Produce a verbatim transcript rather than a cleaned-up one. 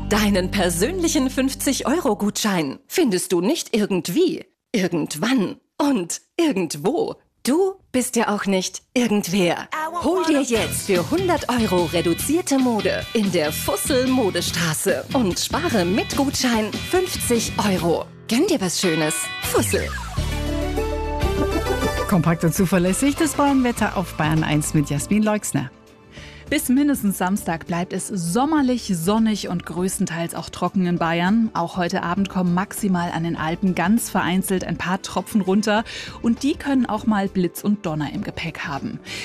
Deinen persönlichen fünfzig-Euro-Gutschein findest du nicht irgendwie, irgendwann und irgendwo. Du bist ja auch nicht irgendwer. Hol dir jetzt für hundert Euro reduzierte Mode in der Fussel Modestraße und spare mit Gutschein fünfzig Euro. Gönn dir was Schönes. Fussel. Kompakt und zuverlässig, das Wetter auf Bayern eins mit Jasmin Leixner. Bis mindestens Samstag bleibt es sommerlich, sonnig und größtenteils auch trocken in Bayern. Auch heute Abend kommen maximal an den Alpen ganz vereinzelt ein paar Tropfen runter. Und die können auch mal Blitz und Donner im Gepäck haben.